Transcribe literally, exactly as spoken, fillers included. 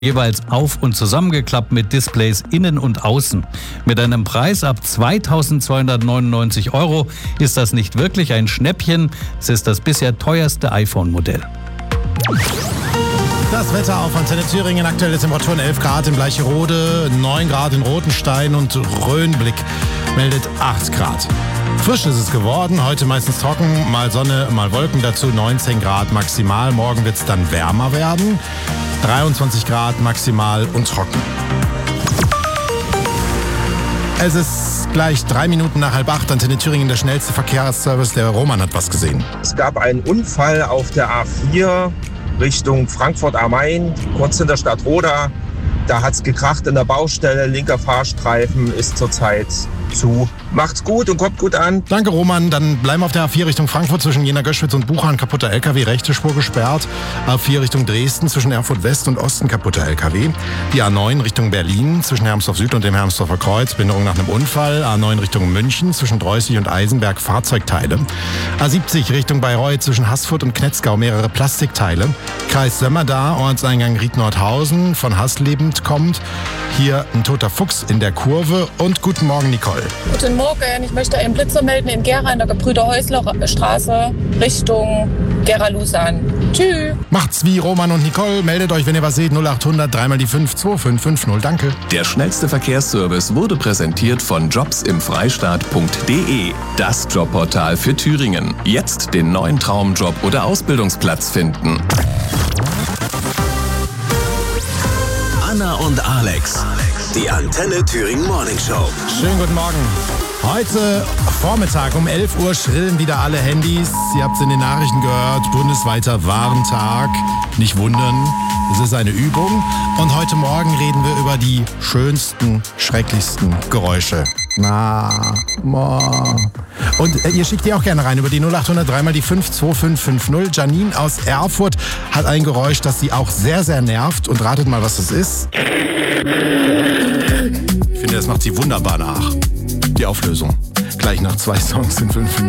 jeweils auf- und zusammengeklappt mit Displays innen und außen. Mit einem Preis ab zweitausendzweihundertneunundneunzig Euro ist das nicht wirklich ein Schnäppchen. Es ist das bisher teuerste iPhone-Modell. Das Wetter auf Antenne Thüringen. Aktuelle Temperaturen elf Grad in Bleicherode, neun Grad in Rotenstein und Rhönblick meldet acht Grad. Frisch ist es geworden, heute meistens trocken, mal Sonne, mal Wolken dazu, neunzehn Grad maximal. Morgen wird es dann wärmer werden, dreiundzwanzig Grad maximal und trocken. Es ist gleich drei Minuten nach halb acht. Antenne Thüringen, der schnellste Verkehrsservice. Der Roman hat was gesehen. Es gab einen Unfall auf der A vier Richtung Frankfurt am Main, kurz hinter Stadt Roda. Da hat es gekracht in der Baustelle. Linker Fahrstreifen ist zurzeit zu. Macht's gut und kommt gut an. Danke, Roman. Dann bleiben wir auf der A vier Richtung Frankfurt zwischen Jena-Göschwitz und Buchheim. Kaputter L K W, rechte Spur gesperrt. A vier Richtung Dresden zwischen Erfurt West und Osten, kaputter L K W. Die A neun Richtung Berlin zwischen Hermsdorf Süd und dem Hermsdorfer Kreuz, Behinderung nach einem Unfall. A neun Richtung München zwischen Dreußig und Eisenberg, Fahrzeugteile. A siebzig Richtung Bayreuth zwischen Haßfurt und Knetzgau, mehrere Plastikteile. Kreis Sömmerda, Ortseingang Ried-Nordhausen, von Hasslebend kommt. Hier ein toter Fuchs in der Kurve. Und guten Morgen, Nicole. Guten Morgen, ich möchte einen Blitzer melden in Gera in der Gebrüder-Häusler-Straße Richtung Gera-Lusan. Tschüss. Macht's wie Roman und Nicole. Meldet euch, wenn ihr was seht. null achthundert, dreimal die fünf, zwei fünf fünf null. Danke. Der schnellste Verkehrsservice wurde präsentiert von jobs im freistaat punkt de. Das Jobportal für Thüringen. Jetzt den neuen Traumjob oder Ausbildungsplatz finden. Anna und Alex, die Antenne Thüringen Morning Show. Schönen guten Morgen. Heute Vormittag um elf Uhr schrillen wieder alle Handys. Ihr habt es in den Nachrichten gehört, bundesweiter Warentag. Nicht wundern, es ist eine Übung. Und heute Morgen reden wir über die schönsten, schrecklichsten Geräusche. Na, ma. Und äh, ihr schickt die auch gerne rein über die null achthundert, dreimal die fünf, zwei fünf fünf null. Janine aus Erfurt hat ein Geräusch, das sie auch sehr, sehr nervt. Und ratet mal, was das ist. Ich finde, das macht sie wunderbar nach. Die Auflösung. Gleich nach zwei Songs in fünf Minuten.